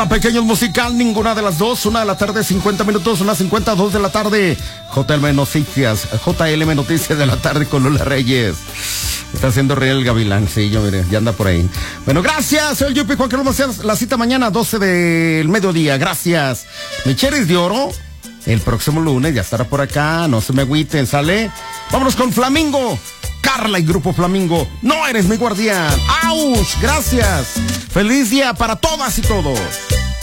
Para Pequeños Musical, ninguna de las dos. 1 de la tarde, 50 minutos, 1:50, 2 de la tarde. JLM Noticias de la tarde con Lula Reyes. Está haciendo reír el gavilán, sí, yo mire, ya anda por ahí. Bueno, gracias, soy el Yupi Juan Carlos Macías. La cita mañana, 12 del mediodía, gracias. Mi Cheris de Oro, el próximo lunes ya estará por acá, no se me agüiten, ¿sale? Vámonos con Flamingo, Carla y Grupo Flamingo. No eres mi guardián. ¡Auch! Gracias. Feliz día para todas y todos.